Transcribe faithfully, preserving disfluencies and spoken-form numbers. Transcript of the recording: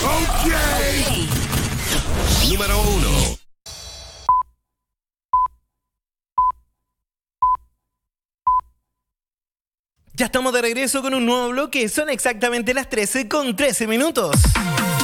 Okay. Número uno. Ya estamos de regreso con un nuevo bloque. Son exactamente las trece con trece minutos.